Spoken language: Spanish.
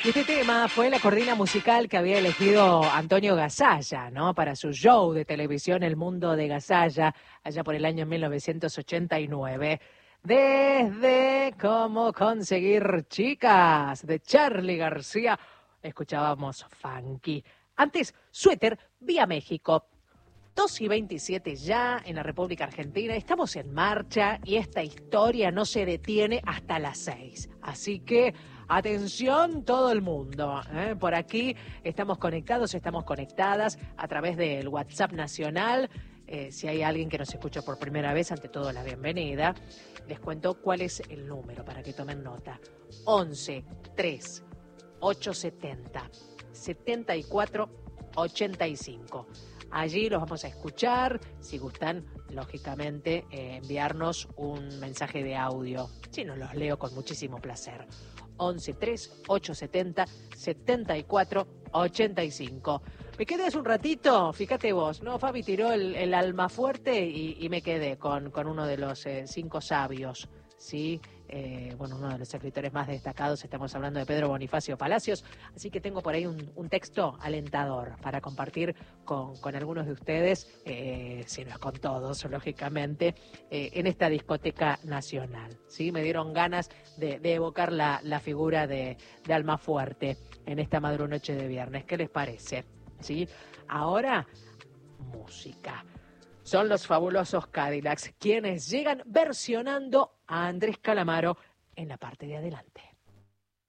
Y este tema fue la cortina musical que había elegido Antonio Gasalla, ¿no? Para su show de televisión El Mundo de Gasalla, allá por el año 1989. Desde Cómo conseguir chicas, de Charly García, escuchábamos Funky. Antes, Suéter, vía México. 2:27 ya en la República Argentina. Estamos en marcha y esta historia no se detiene hasta las 6. Así que, atención todo el mundo. Por aquí estamos conectados, estamos conectadas a través del WhatsApp nacional. Si hay alguien que nos escucha por primera vez, ante todo la bienvenida. Les cuento cuál es el número para que tomen nota. 11 3 870 74 85. Allí los vamos a escuchar. Si gustan, lógicamente, enviarnos un mensaje de audio. Si no, los leo con muchísimo placer. 11 3 870 74 85. Me quedé hace un ratito, fíjate vos, ¿no? Fabi tiró el almafuerte y me quedé con uno de los 5 sabios, ¿sí? Bueno, uno de los escritores más destacados, estamos hablando de Pedro Bonifacio Palacios, así que tengo por ahí un texto alentador para compartir con algunos de ustedes, si no es con todos, lógicamente, en esta discoteca nacional, ¿sí? Me dieron ganas de evocar la figura de Almafuerte en esta madrunoche de viernes. ¿Qué les parece? ¿Sí? Ahora, música. Son los fabulosos Cadillacs quienes llegan versionando a Andrés Calamaro en la parte de adelante.